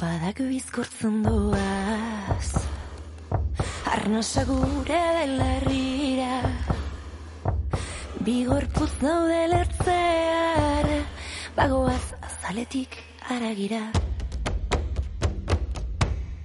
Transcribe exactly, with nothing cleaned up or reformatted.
Badak bizkortzen doaz, arnasa gure belarrira, bigorpuz daude lertzear, bagoaz azaletik haragira.